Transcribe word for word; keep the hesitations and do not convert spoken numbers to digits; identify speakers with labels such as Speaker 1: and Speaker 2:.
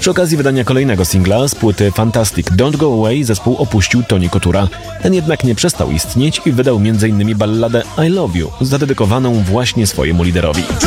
Speaker 1: Przy okazji wydania kolejnego singla z płyty Fantastic Don't Go Away zespół opuścił Tony Kotura. Ten jednak nie przestał istnieć i wydał między innymi balladę I Love You, zadedykowaną właśnie swojemu liderowi.